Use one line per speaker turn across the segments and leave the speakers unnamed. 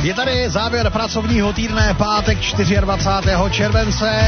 Je tady závěr pracovního týdne, pátek 24. července.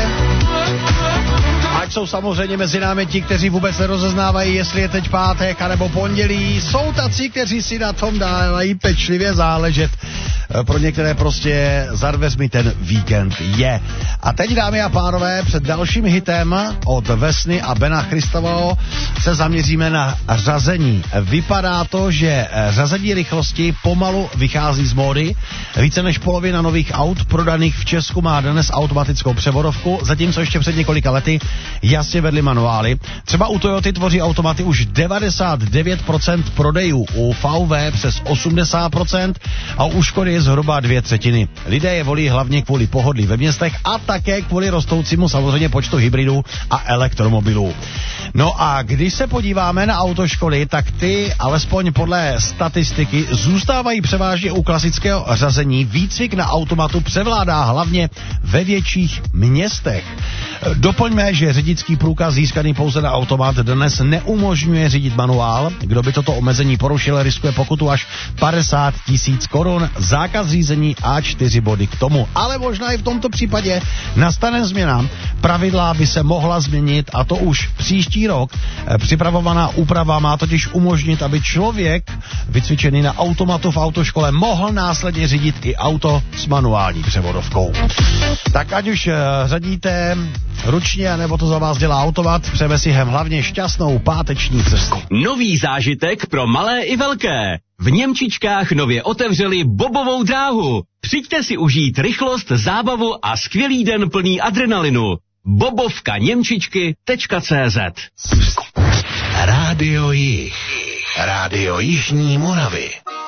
Ať jsou samozřejmě mezi námi ti, kteří vůbec nerozeznávají, jestli je teď pátek anebo pondělí. Jsou tací, kteří si na tom dávají pečlivě záležet. Pro některé prostě za dveřmi ten víkend je. A teď, dámy a pánové, před dalším hitem od Vesny a Bena Christového se zaměříme na řazení. Vypadá to, že řazení rychlosti pomalu vychází z módy. Více než polovina nových aut prodaných v Česku má dnes automatickou převodovku, zatímco ještě před několika lety jasně vedly manuály. Třeba u Toyoty tvoří automaty už 99% prodejů, u VW přes 80% a u Škody je zhruba 2/3. Lidé je volí hlavně kvůli pohodlí ve městech a také kvůli rostoucímu samozřejmě počtu hybridů a elektromobilů. No a když se podíváme na autoškoly, tak ty, alespoň podle statistiky, zůstávají převážně u klasického řazení. Výcvik na automatu převládá hlavně ve větších městech. Doplňme, že řidičský průkaz získaný pouze na automat dnes neumožňuje řídit manuál. Kdo by toto omezení porušil, riskuje pokutu až 50 000 korun, zákaz řízení a 4 body k tomu. Ale možná i v tomto případě nastane změna. Pravidla by se mohla změnit, a to už příští rok. Připravovaná úprava má totiž umožnit, aby člověk vycvičený na automatu v autoškole mohl následně řídit i auto s manuální převodovkou. Tak ať už řadíte ručně, nebo to za vás dělá automat, přejeme si hlavně šťastnou páteční cestu.
Nový zážitek pro malé i velké. V Němčičkách nově otevřeli bobovou dráhu. Přijďte si užít rychlost, zábavu a skvělý den plný adrenalinu. bobovkaněmčičky.cz
Rádio Jih. Rádio Jižní Moravy.